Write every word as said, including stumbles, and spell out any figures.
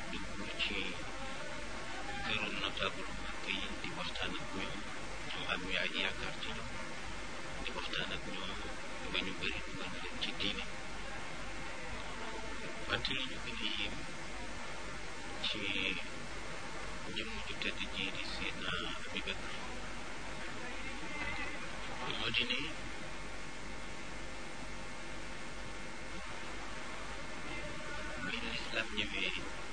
dugg ci këru notable mag yi di waxtaan ak ñoom ñu am yaay yaakaar ci ñoom di waxtaan ak ñoom ba ñu bëri dugal leen ci diine wante li ñu gën a yéem ci jëmm ju tedd ji di Seydina Abubakar moo di ne bi lislaam ñëwee